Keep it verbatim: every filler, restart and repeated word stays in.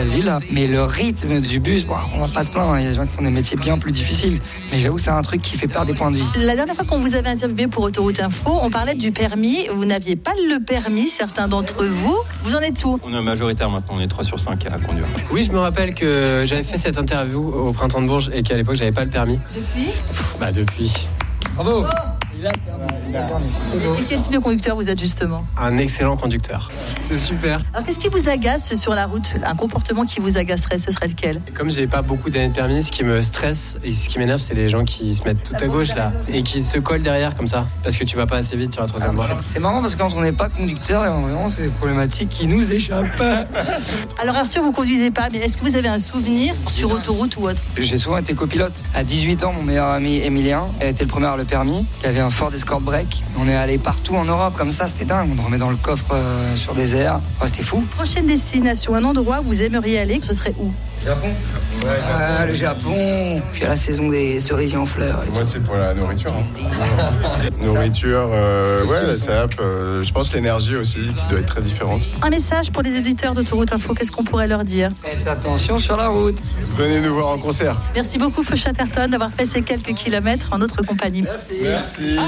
vie là. Mais le rythme du bus, bon, on va pas se plaindre, il y a des gens qui font des métiers bien plus difficiles. Mais j'avoue, c'est un truc qui fait perdre des points de vie. La dernière fois qu'on vous avait interviewé pour Autoroute Info, on parlait du permis. Vous n'aviez pas le permis, certains d'entre vous. Vous en êtes où? On est majoritaire maintenant, on est trois sur cinq à conduire. Oui, je me rappelle que j'avais fait cette interview au Printemps de Bourges et qu'à l'époque, j'avais pas le permis. Depuis Pff, Bah depuis. Bravo. Et quel type de conducteur vous êtes justement? Un excellent conducteur. C'est super. Alors qu'est-ce qui vous agace sur la route? Un comportement qui vous agacerait, ce serait lequel? Et comme j'ai pas beaucoup d'années de permis, ce qui me stresse et ce qui m'énerve, c'est les gens qui se mettent tout à gauche là et qui se collent derrière comme ça parce que tu vas pas assez vite sur la troisième voie. C'est marrant parce que quand on n'est pas conducteur, vraiment, c'est des problématiques qui nous échappent. Alors Arthur, vous conduisez pas, mais est-ce que vous avez un souvenir sur autoroute ou autre? J'ai souvent été copilote. À dix-huit ans, mon meilleur ami Emilien a été le premier à avoir le permis. Il avait un Ford Escort Break. On est allé partout en Europe comme ça, c'était dingue. On dormait dans le coffre euh, sur des airs. Oh, c'était fou. Prochaine destination, un endroit où vous aimeriez aller, ce serait où? Japon. Ouais, ah, le Japon. Puis à la saison des cerisiers en fleurs. Moi, c'est pour la nourriture. Hein. Nourriture, euh, ouais, la S A P. Euh, je pense l'énergie aussi, qui doit être très différente. Un message pour les éditeurs d'Autoroute Info, qu'est-ce qu'on pourrait leur dire? Faites attention sur la route. Venez nous voir en concert. Merci beaucoup, Feu Chatterton, d'avoir fait ces quelques kilomètres en notre compagnie. Merci. Merci.